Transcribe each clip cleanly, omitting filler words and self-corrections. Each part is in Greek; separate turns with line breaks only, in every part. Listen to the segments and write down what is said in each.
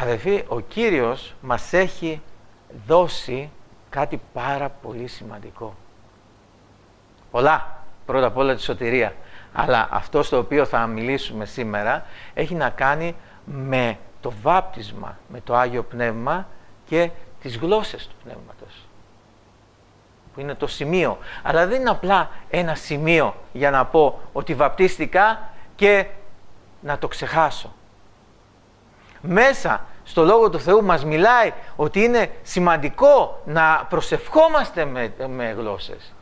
Αδελφοί, ο Κύριος μας έχει δώσει κάτι πάρα πολύ σημαντικό. Πολλά. Πρώτα απ' όλα τη σωτηρία. Αλλά αυτό στο οποίο θα μιλήσουμε σήμερα έχει να κάνει με το βάπτισμα, με το Άγιο Πνεύμα και τις γλώσσες του Πνεύματος. Που είναι το σημείο. Αλλά δεν είναι απλά ένα σημείο για να πω ότι βαπτίστηκα και να το ξεχάσω. Μέσα στο Λόγο του Θεού μας μιλάει ότι είναι σημαντικό να προσευχόμαστε με γλώσσες.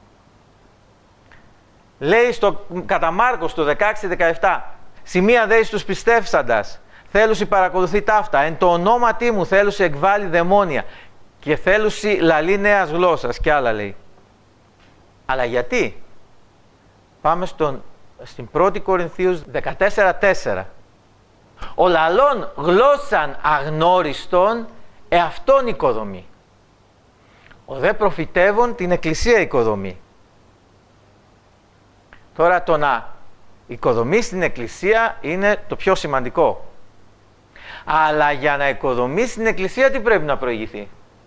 Λέει κατά Μάρκος το 16-17, σημεία δέει στους πιστεύσαντας, θέλουσι παρακολουθεί ταύτα, εν το ονόματί μου θέλουσι εκβάλλει δαιμόνια και θέλουσι λαλεί νέας γλώσσας και άλλα λέει. Αλλά γιατί? Πάμε στην 1η Κορινθίους 14-4. Ο λαλών γλώσσαν αγνώριστον εαυτόν οικοδομή. Ο δε προφητεύων την εκκλησία οικοδομή. Τώρα το να οικοδομείς την εκκλησία είναι το πιο σημαντικό. Αλλά για να οικοδομείς την εκκλησία τι πρέπει να προηγηθεί?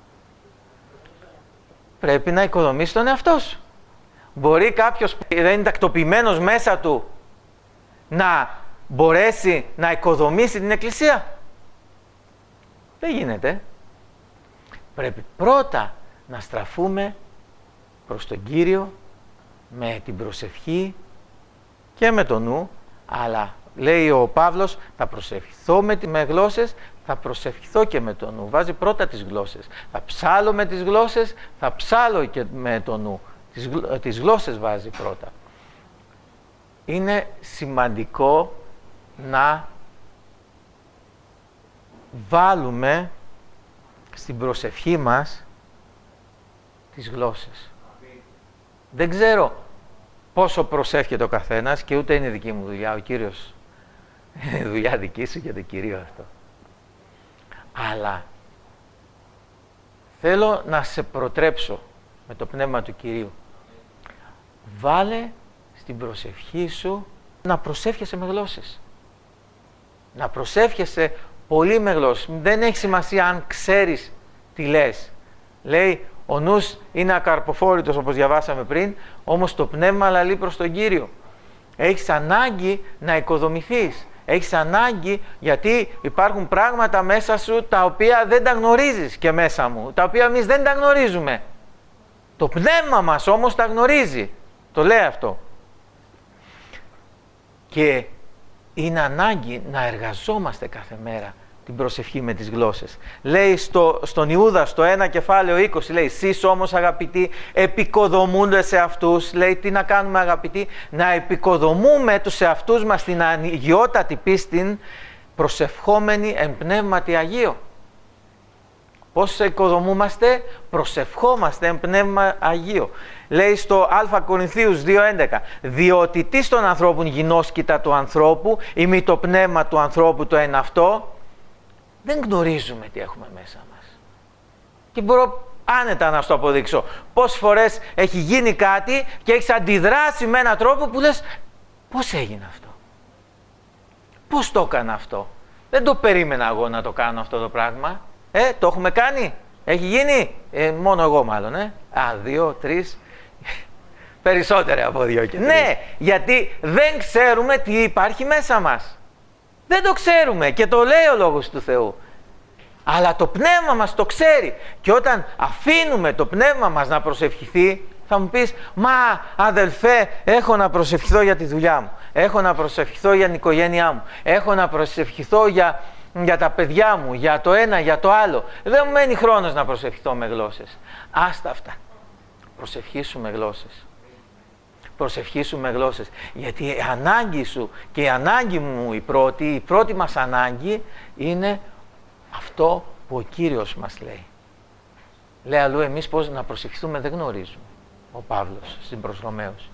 Πρέπει να οικοδομείς τον εαυτό σου. Μπορεί κάποιος που δεν είναι τακτοποιημένος μέσα του να μπορέσει να οικοδομήσει την εκκλησία? Δεν γίνεται. Πρέπει πρώτα να στραφούμε προς τον Κύριο με την προσευχή και με το νου, αλλά λέει ο Παύλος, θα προσευχηθώ με γλώσσες, θα προσευχηθώ και με το νου. Βάζει πρώτα τις γλώσσες. Θα ψάλω με τις γλώσσες, θα ψάλω και με το νου. Τις γλώσσες βάζει πρώτα. Είναι σημαντικό να βάλουμε στην προσευχή μας τις γλώσσες. Δεν ξέρω πόσο προσεύχεται ο καθένας και ούτε είναι δική μου δουλειά. Ο Κύριος είναι δουλειά δική σου και το Κυρίο αυτό. Αλλά θέλω να σε προτρέψω με το Πνεύμα του Κυρίου. Βάλε στην προσευχή σου να προσεύχεσαι με γλώσσες. Να προσεύχεσαι πολύ με γλώσσες. Δεν έχει σημασία αν ξέρεις τι λες. Λέει, ο νους είναι ακαρποφόρητος όπως διαβάσαμε πριν, όμως το πνεύμα λαλεί προς τον Κύριο. Έχεις ανάγκη να οικοδομηθείς. Έχεις ανάγκη γιατί υπάρχουν πράγματα μέσα σου τα οποία δεν τα γνωρίζεις και μέσα μου. Τα οποία εμείς δεν τα γνωρίζουμε. Το πνεύμα μας όμως τα γνωρίζει. Το λέει αυτό. Και είναι ανάγκη να εργαζόμαστε κάθε μέρα την προσευχή με τις γλώσσες. Λέει στον Ιούδα, στο 1 κεφάλαιο 20, λέει, «Σεις όμως αγαπητοί, επικοδομούνται σε αυτούς». Λέει, τι να κάνουμε αγαπητοί? Να επικοδομούμε τους εαυτούς μας στην αγιότατη πίστην, προσευχόμενοι εν πνεύματι Αγίο. Πώς οικοδομούμαστε? Προσευχόμαστε εν πνεύμα Αγίο. Λέει στο Α Κορινθίους 2.11, «Διότι τι στον ανθρώπουν γινώσκητα του ανθρώπου, ή μη το πνεύμα του ανθρώπου το εν αυτό». Δεν γνωρίζουμε τι έχουμε μέσα μας. Και μπορώ άνετα να σου το αποδείξω. Πόσες φορές έχει γίνει κάτι και έχεις αντιδράσει με έναν τρόπο που λες, πώς έγινε αυτό? Πώς το έκανα αυτό? Δεν το περίμενα εγώ να το κάνω αυτό το πράγμα. Το έχουμε κάνει? Έχει γίνει? Μόνο εγώ μάλλον. 2, 3... Περισσότερα από 2 και 3. Ναι, γιατί δεν ξέρουμε τι υπάρχει μέσα μας. Δεν το ξέρουμε και το λέει ο Λόγος του Θεού. Αλλά το πνεύμα μας το ξέρει. Και όταν αφήνουμε το πνεύμα μας να προσευχηθεί, θα μου πεις, μα αδελφέ, έχω να προσευχηθώ για τη δουλειά μου. Έχω να προσευχηθώ για την οικογένειά μου. Έχω να προσευχηθώ για τα παιδιά μου, για το ένα, για το άλλο. Δεν μου μένει χρόνος να προσευχηθώ με γλώσσες. Άστα αυτά. Προσευχήσου με γλώσσες. Προσευχήσου με γλώσσες. Γιατί η ανάγκη σου και η ανάγκη μου η πρώτη μας ανάγκη είναι αυτό που ο Κύριος μας λέει. Λέει αλλού, εμείς πώς να προσευχηθούμε δεν γνωρίζουμε. Ο Παύλος στην προς Ρωμαίους.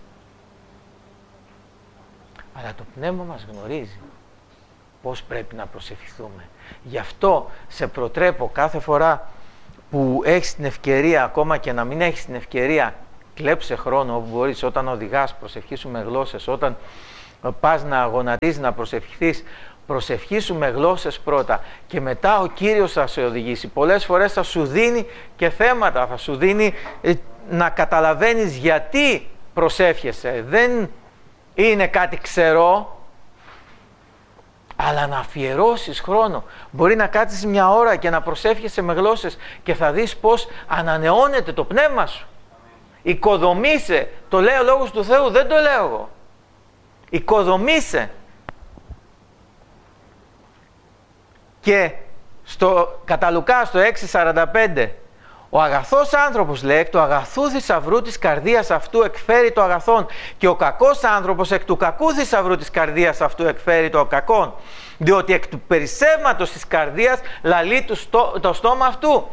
Αλλά το πνεύμα μας γνωρίζει πώς πρέπει να προσευχηθούμε. Γι' αυτό σε προτρέπω κάθε φορά που έχεις την ευκαιρία, ακόμα και να μην έχεις την ευκαιρία, κλέψε χρόνο όπου μπορείς, όταν οδηγάς, προσευχήσου με γλώσσες, όταν πας να γονατίσεις, να προσευχηθείς, προσευχήσου με γλώσσες πρώτα και μετά ο Κύριος θα σε οδηγήσει. Πολλές φορές θα σου δίνει και θέματα, θα σου δίνει να καταλαβαίνεις γιατί προσεύχεσαι. Δεν είναι κάτι ξερό, αλλά να αφιερώσεις χρόνο. Μπορεί να κάτσεις μια ώρα και να προσεύχεσαι με γλώσσες και θα δεις πως ανανεώνεται το πνεύμα σου. Οικοδομήσε. Το λέει ο Λόγος του Θεού, δεν το λέω εγώ. Οικοδομήσε. Και κατά Λουκά στο 6:45, ο αγαθός άνθρωπος, λέει, εκ του αγαθού θησαυρού της καρδίας αυτού εκφέρει το αγαθόν, και ο κακός άνθρωπος εκ του κακού θησαυρού της καρδίας αυτού εκφέρει το κακόν, διότι εκ του περισσεύματος της καρδίας λαλεί το στόμα αυτού.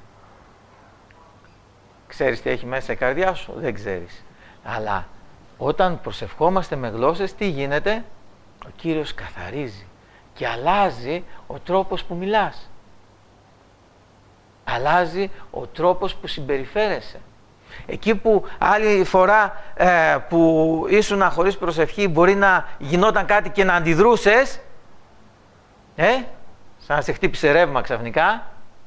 Ξέρεις τι έχει μέσα η καρδιά σου? Δεν ξέρεις. Αλλά όταν προσευχόμαστε με γλώσσες, τι γίνεται? Ο Κύριος καθαρίζει και αλλάζει ο τρόπος που μιλάς. Αλλάζει ο τρόπος που συμπεριφέρεσαι. Εκεί που άλλη φορά που ήσουν χωρίς προσευχή μπορεί να γινόταν κάτι και να αντιδρούσες, σαν να σε χτύπησε ρεύμα ξαφνικά,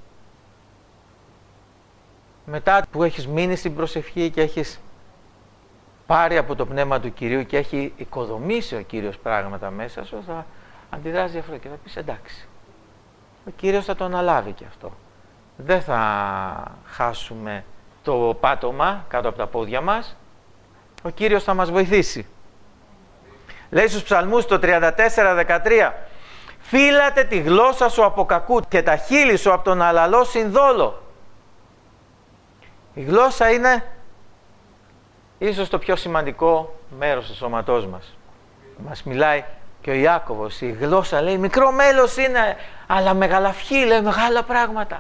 μετά που έχεις μείνει στην προσευχή και έχεις πάρει από το Πνεύμα του Κυρίου και έχει οικοδομήσει ο Κύριος πράγματα μέσα σου, θα αντιδράσει διαφορετικά και θα πεις εντάξει, ο Κύριος θα το αναλάβει και αυτό. Δεν θα χάσουμε το πάτωμα κάτω από τα πόδια μας. Ο Κύριος θα μας βοηθήσει. Λέει στους Ψαλμούς το 34:13, φύλατε τη γλώσσα σου από κακού και τα χείλη σου από τον αλαλό συνδόλο. Η γλώσσα είναι ίσως το πιο σημαντικό μέρος του σώματός μας. Μας μιλάει και ο Ιάκωβος, η γλώσσα, λέει, μικρό μέλος είναι, αλλά μεγαλαυχεί, λέει, μεγάλα πράγματα.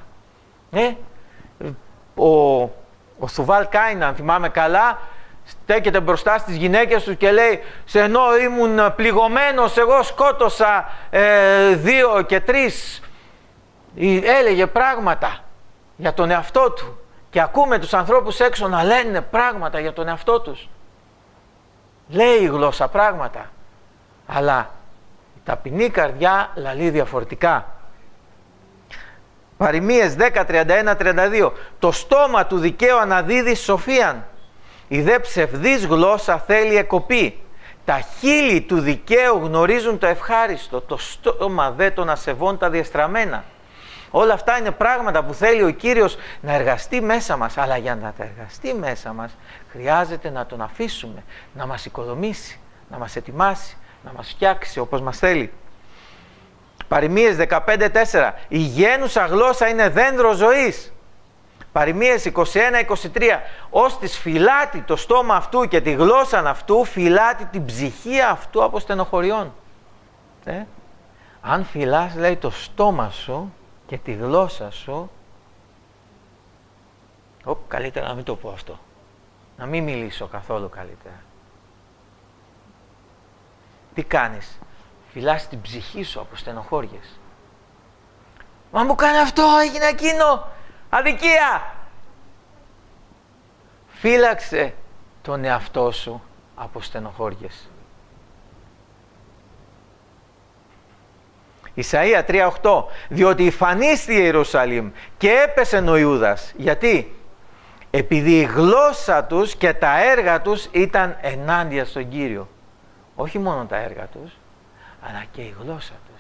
Ο Θουβάλ Κάιναν, αν θυμάμαι καλά, στέκεται μπροστά στις γυναίκες του και λέει, σε ενώ ήμουν πληγωμένος, εγώ σκότωσα 2 και 3. Έλεγε πράγματα για τον εαυτό του. Και ακούμε τους ανθρώπους έξω να λένε πράγματα για τον εαυτό τους. Λέει η γλώσσα πράγματα, αλλά η ταπεινή καρδιά λαλεί διαφορετικά. Παροιμίες 10:31-32, το στόμα του δικαίου αναδίδει σοφίαν, η δε ψευδής γλώσσα θέλει εκοπή. Τα χείλη του δικαίου γνωρίζουν το ευχάριστο, το στόμα δε των ασεβών τα διεστραμμένα. Όλα αυτά είναι πράγματα που θέλει ο Κύριος να εργαστεί μέσα μας, αλλά για να τα εργαστεί μέσα μας χρειάζεται να τον αφήσουμε, να μας οικοδομήσει, να μας ετοιμάσει, να μας φτιάξει όπως μας θέλει. Παροιμίες 15:4, η γένουσα γλώσσα είναι δέντρο ζωής. Παροιμίες 21-23, ως της φυλάτη το στόμα αυτού και τη γλώσσα αυτού φυλάτη την ψυχή αυτού από στενοχωριών. Αν φυλάς, λέει, το στόμα σου και τη γλώσσα σου, καλύτερα να μην το πω αυτό, να μην μιλήσω καθόλου καλύτερα. Τι κάνεις? Φυλάς την ψυχή σου από στενοχώριες. Μα μου κάνει αυτό, έγινε εκείνο, αδικία. Φύλαξε τον εαυτό σου από στενοχώριες. Ισαΐα 3:8, διότι υφανίστη η Ιερουσαλήμ και έπεσε ο Ιούδας. Γιατί? Επειδή η γλώσσα τους και τα έργα τους ήταν ενάντια στον Κύριο. Όχι μόνο τα έργα τους, αλλά και η γλώσσα τους.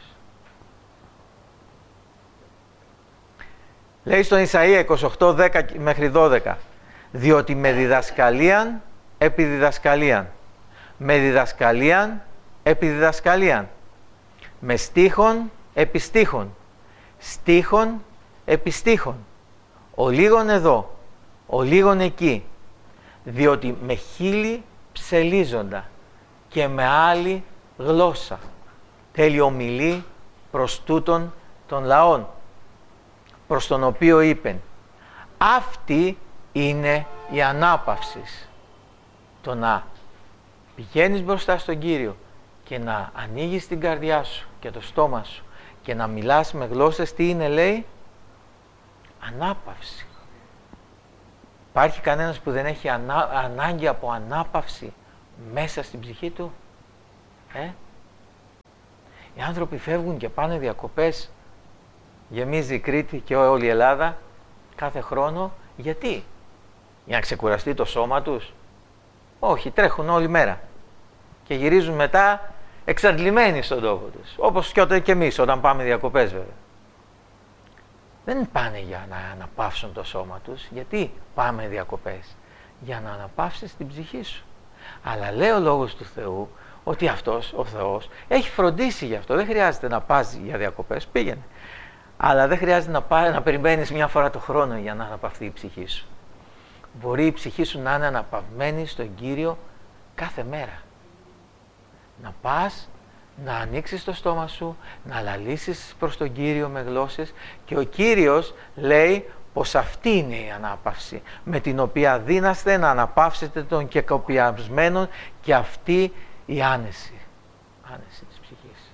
Λέει στον Ισαΐα 28:10-12, διότι με διδασκαλίαν επί διδασκαλίαν, με διδασκαλίαν επί διδασκαλίαν, με στίχον επί στίχον, στίχον επί στίχον, ο λίγον εδώ, ο λίγον εκεί, διότι με χείλη ψελίζοντα και με άλλη γλώσσα θέλει ομιλεί προς τούτον των λαών, προς τον οποίο είπεν, αυτή είναι η ανάπαυση. Το να πηγαίνεις μπροστά στον Κύριο και να ανοίγεις την καρδιά σου και το στόμα σου και να μιλάς με γλώσσες, τι είναι, λέει? Ανάπαυση. Υπάρχει κανένας που δεν έχει ανάγκη από ανάπαυση μέσα στην ψυχή του? Οι άνθρωποι φεύγουν και πάνε διακοπές, γεμίζει η Κρήτη και όλη η Ελλάδα κάθε χρόνο. Γιατί? Για να ξεκουραστεί το σώμα τους? Όχι, τρέχουν όλη μέρα και γυρίζουν μετά εξαντλημένοι στον τόπο τους. Όπως και εμείς όταν πάμε διακοπές βέβαια. Δεν πάνε για να αναπαύσουν το σώμα τους. Γιατί πάμε διακοπές? Για να αναπαύσεις την ψυχή σου. Αλλά λέει ο Λόγος του Θεού ότι αυτός, ο Θεός, έχει φροντίσει γι' αυτό. Δεν χρειάζεται να πας για διακοπές, πήγαινε. Αλλά δεν χρειάζεται να περιμένεις μια φορά το χρόνο για να αναπαυθεί η ψυχή σου. Μπορεί η ψυχή σου να είναι αναπαυμένη στον Κύριο κάθε μέρα. Να πας, να ανοίξεις το στόμα σου, να λαλήσεις προς τον Κύριο με γλώσσες και ο Κύριος λέει πως αυτή είναι η ανάπαυση με την οποία δύναστε να αναπαύσετε τον κεκοπιασμένον και αυτή η άνεση της ψυχής.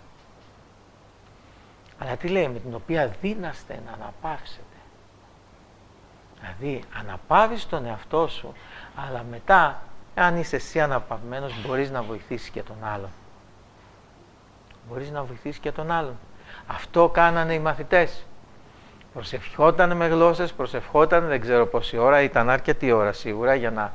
Αλλά τι λέει? Με την οποία δύναστε να αναπαύσετε. Δηλαδή αναπαύεις τον εαυτό σου, αλλά μετά, αν είσαι εσύ αναπαυμένος, μπορείς να βοηθήσεις και τον άλλον. Μπορείς να βοηθήσεις και τον άλλον. Αυτό κάνανε οι μαθητές. Προσευχότανε με γλώσσες, προσευχότανε, δεν ξέρω πόση ώρα, ήταν αρκετή ώρα σίγουρα για να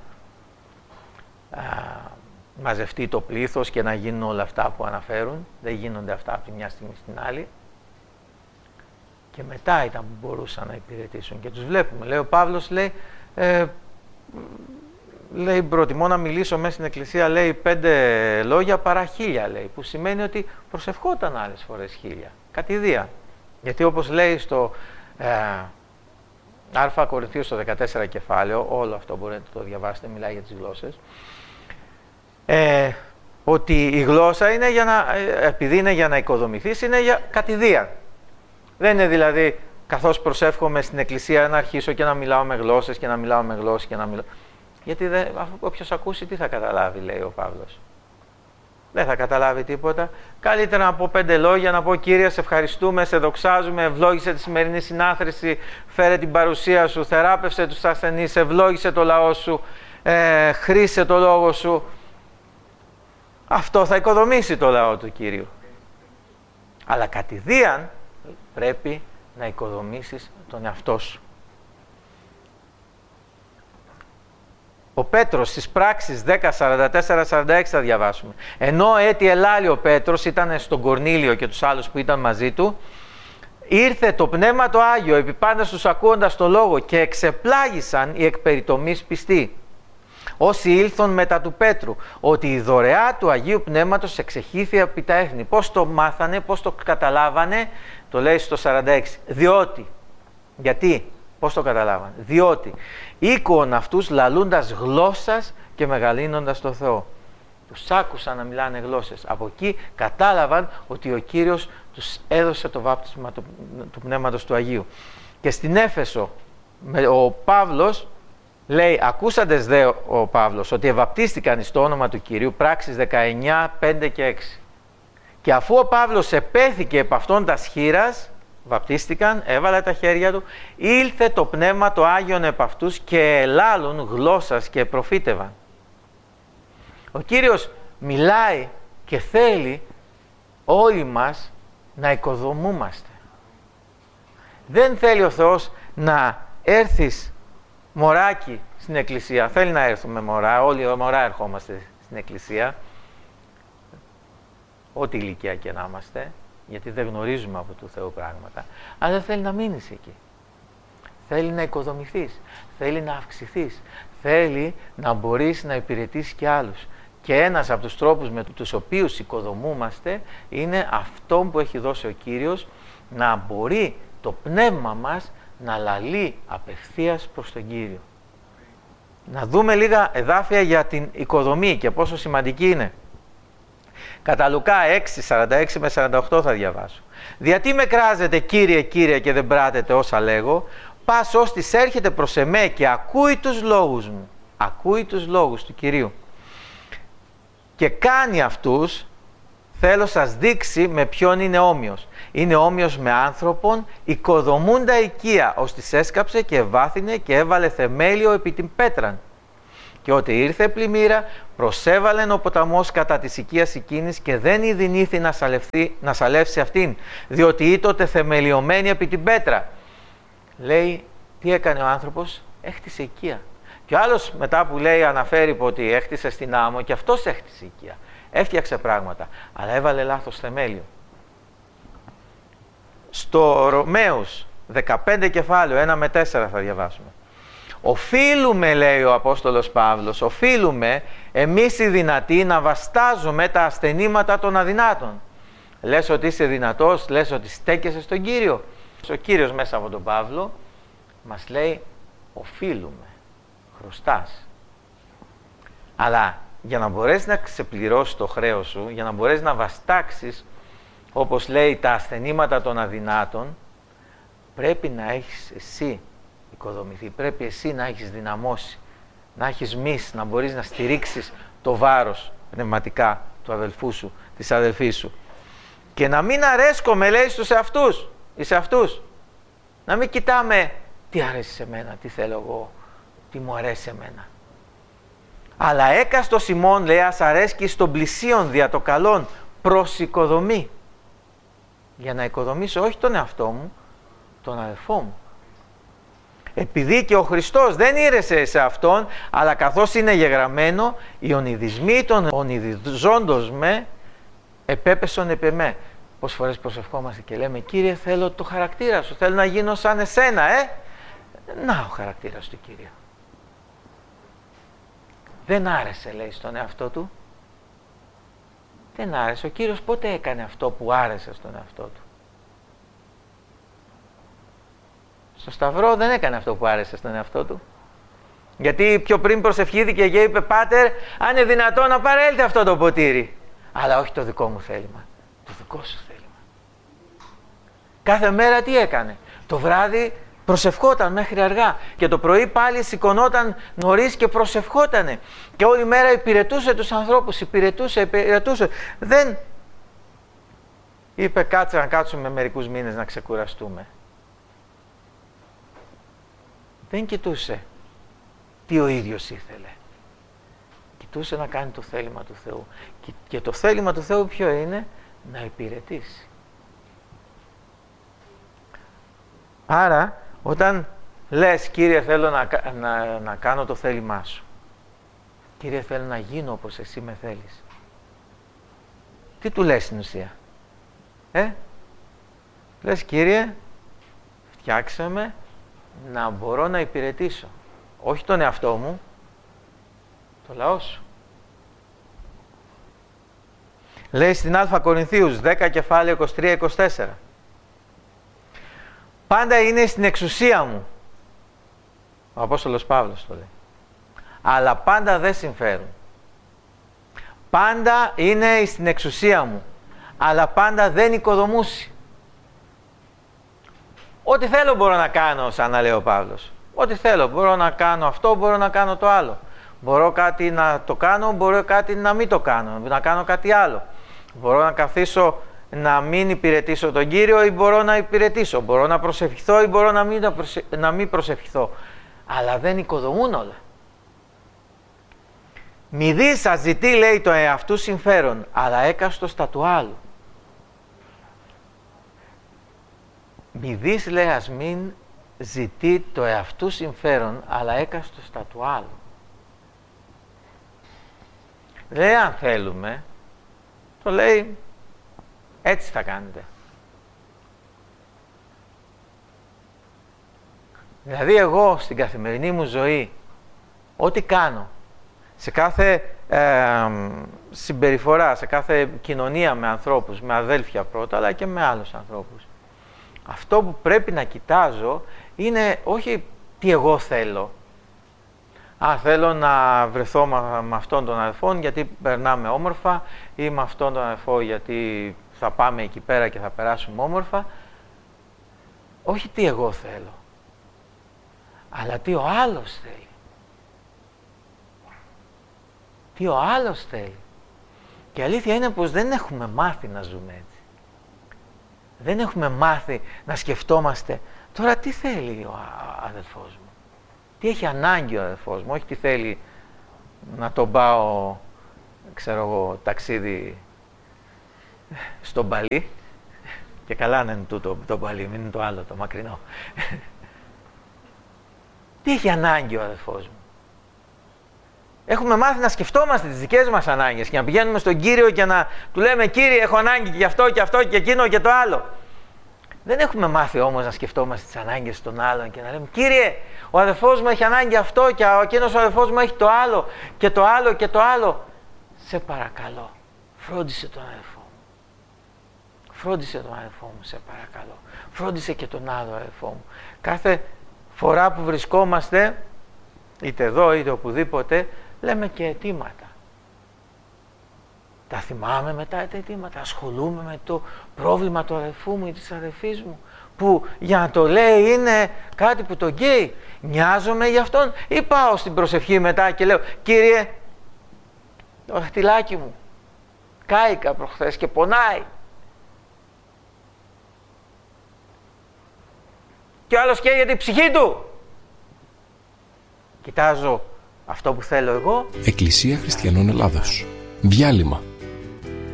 μαζευτεί το πλήθος και να γίνουν όλα αυτά που αναφέρουν. Δεν γίνονται αυτά από τη μια στιγμή στην άλλη. Και μετά ήταν που μπορούσαν να υπηρετήσουν. Και τους βλέπουμε. Λέει ο Παύλος, λέει προτιμώ να μιλήσω μέσα στην εκκλησία, λέει 5 λόγια παρά 1000, λέει, που σημαίνει ότι προσευχόταν άλλες φορές 1000. Κατηδία. Γιατί όπως λέει στο Α Κορινθίους στο 14 κεφάλαιο, όλο αυτό μπορείτε να το διαβάσετε, μιλάει για τις γλώσσες, ότι η γλώσσα είναι για να, επειδή είναι για να οικοδομηθείς, είναι για κατηδία. Δεν είναι δηλαδή καθώς προσεύχομαι στην εκκλησία να αρχίσω και να μιλάω με γλώσσες και να μιλάω με γλώσσες και να μιλάω. Γιατί όποιος ακούσει τι θα καταλάβει, λέει ο Παύλος. Δεν θα καταλάβει τίποτα. Καλύτερα να πω 5 λόγια, να πω Κύριε, σε ευχαριστούμε, σε δοξάζουμε, ευλόγησε τη σημερινή συνάθρηση, φέρε την παρουσία σου, θεράπευσε τους ασθενείς, ευλόγησε το λαό σου, χρήσε το λόγο σου. Αυτό θα οικοδομήσει το λαό του Κύριου. Αλλά κατηδίαν πρέπει να οικοδομήσεις τον εαυτό σου. Ο Πέτρος στις πράξεις 10, 44, 46 θα διαβάσουμε. Ενώ έτη ελάλη ο Πέτρος, ήταν στον Κορνήλιο και τους άλλους που ήταν μαζί του, ήρθε το Πνεύμα το Άγιο επί πάντας τους ακούοντας το λόγο και εξεπλάγησαν οι εκπεριτομείς πιστοί. Όσοι ήλθον μετά του Πέτρου, ότι η δωρεά του Αγίου Πνεύματος εξεχήθη επί τα έθνη. Πώς το μάθανε, πώς το καταλάβανε, το λέει στο 46. Διότι, γιατί, πώς το καταλάβανε, διότι οίκουον αυτούς λαλούντας γλώσσας και μεγαλύνοντας το Θεό. Τους άκουσαν να μιλάνε γλώσσες. Από εκεί κατάλαβαν ότι ο Κύριος τους έδωσε το βάπτισμα του Πνεύματος του Αγίου. Και στην Έφεσο, ο Παύλος λέει, ακούσαντες δε ο Παύλος ότι ευαπτίστηκαν στο όνομα του Κυρίου, πράξεις 19, 5 και 6. Και αφού ο Παύλος επέθηκε επ' αυτόν τας χείρας, βαπτίστηκαν, έβαλε τα χέρια του, ήλθε το Πνεύμα το Άγιον επ' αυτούς και ελάλουν γλώσσας και προφήτευαν. Ο Κύριος μιλάει και θέλει όλοι μας να οικοδομούμαστε. Δεν θέλει ο Θεός να έρθεις μωράκι στην εκκλησία. Θέλει να έρθουμε μωρά, όλοι μωρά ερχόμαστε στην εκκλησία, ό,τι ηλικία και να είμαστε, γιατί δεν γνωρίζουμε από του Θεού πράγματα, αλλά δεν θέλει να μείνεις εκεί. Θέλει να οικοδομηθείς, θέλει να αυξηθείς, θέλει να μπορείς να υπηρετήσεις και άλλους. Και ένας από τους τρόπους με τους οποίους οικοδομούμαστε είναι αυτό που έχει δώσει ο Κύριος, να μπορεί το πνεύμα μας να λαλεί απευθείας προς τον Κύριο. Να δούμε λίγα εδάφια για την οικοδομή και πόσο σημαντική είναι. Κατά Λουκά 6, 46 με 48 θα διαβάσω. «Διατί με κράζετε Κύριε, Κύριε και δεν πράτετε όσα λέγω, πας ώστις έρχεται προς εμέ και ακούει τους λόγους μου». Ακούει τους λόγους του Κυρίου. «Και κάνει αυτούς, θέλω σας δείξει με ποιον είναι όμοιος. Είναι όμοιος με άνθρωπον, οικοδομούντα οικία, ώστις έσκαψε και ευάθυνε και έβαλε θεμέλιο επί την πέτραν. Και ότι ήρθε πλημμύρα, προσέβαλεν ο ποταμός κατά της οικίας εκείνης και δεν ειδηνήθη να σαλεύσει αυτήν, διότι ήτοτε θεμελιωμένη επί την πέτρα. Λέει, τι έκανε ο άνθρωπος? Έχτισε οικία. Και ο άλλος μετά που λέει, αναφέρει ότι έχτισε στην άμμο, και αυτός έχτισε οικία. Έφτιαξε πράγματα, αλλά έβαλε λάθος θεμέλιο. Στο Ρωμαίους 15 κεφάλαιο, 1 με 4 θα διαβάσουμε. Οφείλουμε, λέει ο Απόστολος Παύλος, οφείλουμε εμείς οι δυνατοί να βαστάζουμε τα ασθενήματα των αδυνάτων. Λες ότι είσαι δυνατός, λες ότι στέκεσαι στον Κύριο. Ο Κύριος μέσα από τον Παύλο μας λέει, οφείλουμε, χρωστάς. Αλλά για να μπορέσεις να ξεπληρώσεις το χρέος σου, για να μπορέσεις να βαστάξεις, όπως λέει, τα ασθενήματα των αδυνάτων, πρέπει να έχεις εσύ οικοδομηθεί, πρέπει εσύ να έχεις δυναμώσει, να έχεις μυς, να μπορείς να στηρίξεις το βάρος πνευματικά του αδελφού σου, της αδελφής σου. Και να μην αρέσκομαι, λέει, στους εαυτούς, εις αυτούς. Να μην κοιτάμε τι αρέσει σε μένα, τι θέλω εγώ, τι μου αρέσει σε μένα. Αλλά έκαστος ημών, λέει, ας αρέσκει στον πλησίον δια το καλόν προς οικοδομή. Για να οικοδομήσω όχι τον εαυτό μου, τον αδελφό μου. Επειδή και ο Χριστός δεν ήρεσε σε Αυτόν, αλλά καθώς είναι γεγραμμένο, οι ονειδισμοί των ονειδιζόντος με επέπεσον επ' εμέ. Πόσες φορές προσευχόμαστε και λέμε, Κύριε, θέλω το χαρακτήρα σου, θέλω να γίνω σαν εσένα, Να ο χαρακτήρας του, Κύριε. Δεν άρεσε, λέει, στον εαυτό του. Δεν άρεσε. Ο Κύριος πότε έκανε αυτό που άρεσε στον εαυτό του? Στο Σταυρό δεν έκανε αυτό που άρεσε στον εαυτό του. Γιατί πιο πριν προσευχήθηκε και είπε, Πάτερ, αν είναι δυνατόν να παρέλθει αυτό το ποτήρι. Αλλά όχι το δικό μου θέλημα, το δικό σου θέλημα. Κάθε μέρα τι έκανε? Το βράδυ προσευχόταν μέχρι αργά και το πρωί πάλι σηκωνόταν νωρίς και προσευχότανε. Και όλη μέρα υπηρετούσε τους ανθρώπους, υπηρετούσε. Δεν είπε, κάτσε να κάτσουμε μερικούς μήνες να ξεκουραστούμε. Δεν κοιτούσε τι ο ίδιος ήθελε. Κοιτούσε να κάνει το θέλημα του Θεού. Και το θέλημα του Θεού ποιο είναι? Να υπηρετήσει. Άρα, όταν λες, Κύριε, θέλω να κάνω το θέλημά σου. Κύριε, θέλω να γίνω όπως εσύ με θέλεις. Τι του λες στην ουσία? Λες, Κύριε, φτιάξε με να μπορώ να υπηρετήσω. Όχι τον εαυτό μου, το λαό σου. Λέει στην Α Κορινθίους 10 κεφάλαιο 23-24. Πάντα είναι στην εξουσία μου. Ο Απόστολος Παύλος το λέει. Αλλά πάντα δεν συμφέρουν. Πάντα είναι στην εξουσία μου. Αλλά πάντα δεν οικοδομούσει. Ό,τι θέλω μπορώ να κάνω, σαν να λέει ο Παύλος. Ό,τι θέλω. Μπορώ να κάνω αυτό, μπορώ να κάνω το άλλο. Μπορώ κάτι να το κάνω, μπορώ κάτι να μην το κάνω. Να κάνω κάτι άλλο. Μπορώ να καθίσω να μην υπηρετήσω τον Κύριο ή μπορώ να υπηρετήσω. Μπορώ να προσευχηθώ ή μπορώ να μην προσευχηθώ. Αλλά δεν οικοδομούν όλα. Μη δεις αζητεί, λέει, το εαυτού συμφέρον, αλλά έκαστος τα του άλλου. Μη δεις, λέει, ας μην ζητεί το εαυτού συμφέρον, αλλά έκαστος τα του άλλου. Λέει, αν θέλουμε, το λέει, έτσι θα κάνετε. Δηλαδή εγώ στην καθημερινή μου ζωή, ό,τι κάνω, σε κάθε συμπεριφορά, σε κάθε κοινωνία με ανθρώπους, με αδέλφια πρώτα, αλλά και με άλλους ανθρώπους, αυτό που πρέπει να κοιτάζω είναι όχι τι εγώ θέλω. Θέλω να βρεθώ με αυτόν τον αδελφό γιατί περνάμε όμορφα ή με αυτόν τον αδελφό γιατί θα πάμε εκεί πέρα και θα περάσουμε όμορφα. Όχι τι εγώ θέλω, αλλά τι ο άλλος θέλει. Τι ο άλλος θέλει. Και η αλήθεια είναι πως δεν έχουμε μάθει να ζούμε έτσι. Δεν έχουμε μάθει να σκεφτόμαστε τώρα τι θέλει ο αδελφός μου. Τι έχει ανάγκη ο αδελφός μου, όχι τι θέλει να τον πάω, ξέρω εγώ, ταξίδι στο Μπαλί, και καλά να είναι τούτο το Μπαλί, μην είναι το άλλο, το μακρινό. Τι έχει ανάγκη ο αδελφός μου? Έχουμε μάθει να σκεφτόμαστε τις δικές μας ανάγκες και να πηγαίνουμε στον Κύριο και να του λέμε «Κύριε, έχω ανάγκη και αυτό και αυτό και εκείνο και το άλλο». Δεν έχουμε μάθει όμως να σκεφτόμαστε τις ανάγκες των άλλων και να λέμε «Κύριε, ο αδελφός μου έχει ανάγκη αυτό και εκείνος ο αδελφός μου έχει το άλλο και το άλλο και το άλλο». Σε παρακαλώ, φρόντισε τον αδελφό μου. Φρόντισε τον αδελφό μου, σε παρακαλώ. Φρόντισε και τον άλλο αδελφό μου. Κάθε φορά που βρισκόμαστε, είτε εδώ είτε οπουδήποτε, λέμε και αιτήματα. Τα θυμάμαι μετά τα αιτήματα, ασχολούμαι με το πρόβλημα του αδελφού μου ή της αδελφής μου, που για να το λέει είναι κάτι που τον καίει. Νοιάζομαι για αυτόν ή πάω στην προσευχή μετά και λέω «Κύριε, το δαχτυλάκι μου κάηκα προχθές και πονάει». Και ο άλλος καίγεται η ψυχή του. Κοιτάζω αυτό που θέλω εγώ.
Εκκλησία Χριστιανών Ελλάδος. Διάλειμμα.